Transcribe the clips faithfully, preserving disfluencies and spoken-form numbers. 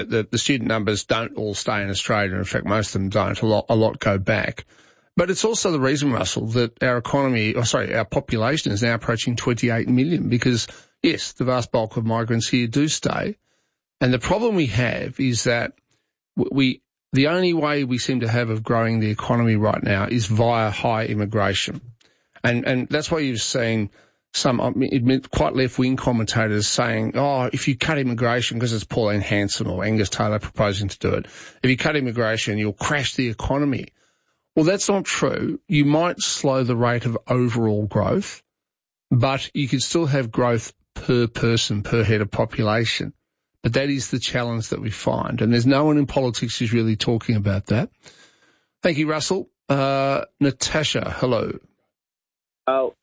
the, the student numbers don't all stay in Australia. In fact, most of them don't. A lot, a lot go back. But it's also the reason, Russell, that our economy, or sorry, our population is now approaching twenty-eight million because, yes, the vast bulk of migrants here do stay. And the problem we have is that we, the only way we seem to have of growing the economy right now is via high immigration. And, and that's why you've seen some admit, quite left-wing commentators saying, oh, if you cut immigration, because it's Pauline Hanson or Angus Taylor proposing to do it, if you cut immigration, you'll crash the economy. Well, that's not true. You might slow the rate of overall growth, but you could still have growth per person, per head of population. But that is the challenge that we find, and there's no one in politics who's really talking about that. Thank you, Russell. Uh, Natasha, hello. Oh.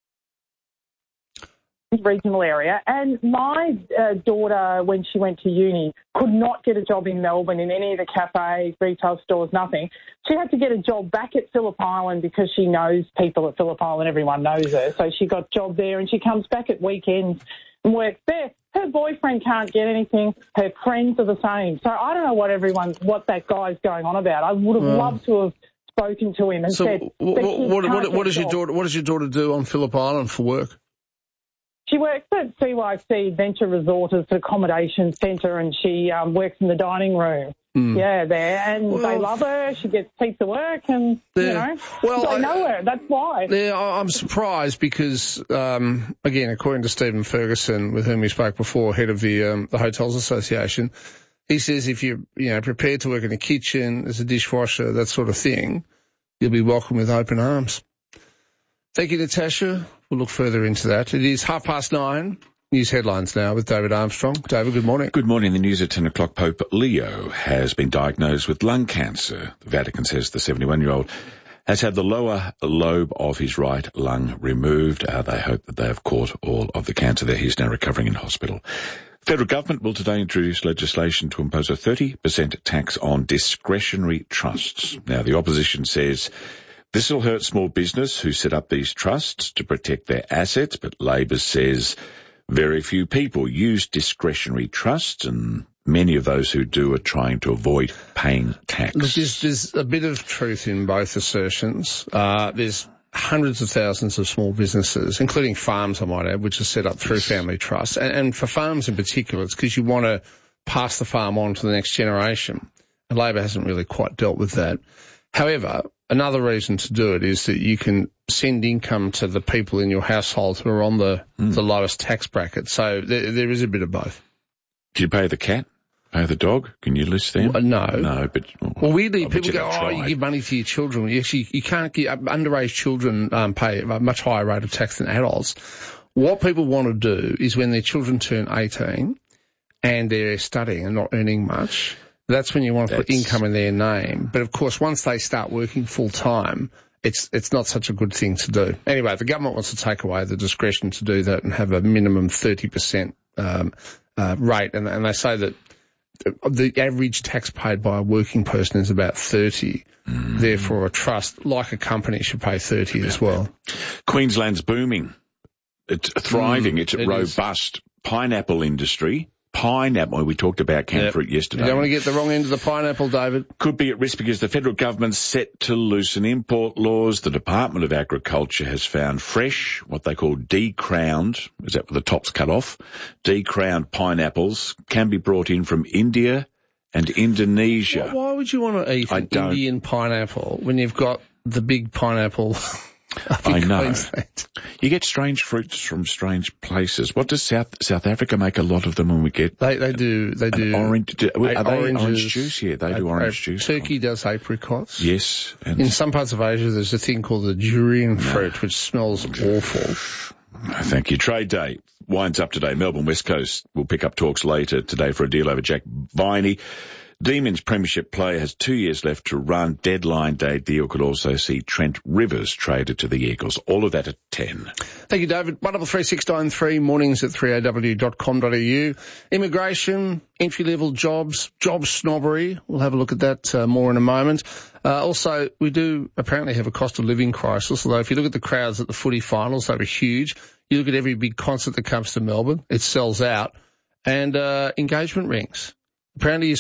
Regional area, and my uh, daughter, when she went to uni, could not get a job in Melbourne in any of the cafes, retail stores, nothing. She had to get a job back at Phillip Island because she knows people at Phillip Island. Everyone knows her, so she got a job there, and she comes back at weekends and works there. Her boyfriend can't get anything. Her friends are the same. So I don't know what everyone, what that guy's going on about. I would have well, loved to have spoken to him and so said, what, what, what, what does your daughter? What does your daughter do on Phillip Island for work? She works at C Y C Venture Resort as an accommodation centre, and she um, works in the dining room. Mm. Yeah, there, and well, they love her. She gets heaps of work, and you know, well, I know her. That's why. Yeah, I'm surprised because, um, again, according to Stephen Ferguson, with whom we spoke before, head of the um, the Hotels Association, he says if you're you know prepared to work in a kitchen as a dishwasher, that sort of thing, you'll be welcomed with open arms. Thank you, Natasha. We'll look further into that. It is half past nine. News headlines now with David Armstrong. David, good morning. Good morning. The news at ten o'clock. Pope Leo has been diagnosed with lung cancer. The Vatican says the seventy-one-year-old has had the lower lobe of his right lung removed. Uh, they hope that they have caught all of the cancer there. He's now recovering in hospital. The federal government will today introduce legislation to impose a thirty percent tax on discretionary trusts. Now, the opposition says this will hurt small business who set up these trusts to protect their assets, but Labor says very few people use discretionary trusts, and many of those who do are trying to avoid paying tax. Look, there's, there's a bit of truth in both assertions. Uh, there's hundreds of thousands of small businesses, including farms, I might add, which are set up through family trusts. And, and for farms in particular, it's because you want to pass the farm on to the next generation. And Labor hasn't really quite dealt with that. However, another reason to do it is that you can send income to the people in your household who are on the, mm. the lowest tax bracket. So there, there is a bit of both. Do you pay the cat? Pay the dog? Can you list them? Well, no. No, but... Well, well weirdly, people go, oh, you give money to your children. You actually, you can't give... Underage children um, pay a much higher rate of tax than adults. What people want to do is when their children turn eighteen and they're studying and not earning much... That's when you want to That's... put income in their name. But, of course, once they start working full-time, it's it's not such a good thing to do. Anyway, the government wants to take away the discretion to do that and have a minimum thirty percent um, uh, rate. And, and they say that the average tax paid by a working person is about thirty. Mm. Therefore, a trust, like a company, should pay thirty yeah. as well. Queensland's booming. It's thriving. Mm, it's a it robust is. pineapple industry. Pineapple, we talked about camfruit yep. yesterday. You don't want to get the wrong end of the pineapple, David. Could be at risk because the federal government's set to loosen import laws. The Department of Agriculture has found fresh, what they call decrowned, is that with the tops cut off, decrowned pineapples can be brought in from India and Indonesia. Why would you want to eat an Indian pineapple when you've got the big pineapple? I know. Queensland. You get strange fruits from strange places. What does South South Africa make a lot of them when we get? They they do they do orange. Do, are they oranges, orange juice? Yeah, they do orange uh, juice. Turkey does apricots. Yes. And in some parts of Asia, there's a thing called the durian fruit, which smells awful. Thank you. Trade Day winds up today. Melbourne West Coast will pick up talks later today for a deal over Jack Viney. Demons Premiership player has two years left to run. Deadline day deal could also see Trent Rivers traded to the Eagles. All of that at ten. Thank you, David. one double three six nine three, mornings at three a w dot com dot a u. Immigration, entry-level jobs, job snobbery. We'll have a look at that uh, more in a moment. Uh, also, we do apparently have a cost of living crisis, although if you look at the crowds at the footy finals, they were huge. You look at every big concert that comes to Melbourne, it sells out. And uh, engagement rings. Apparently,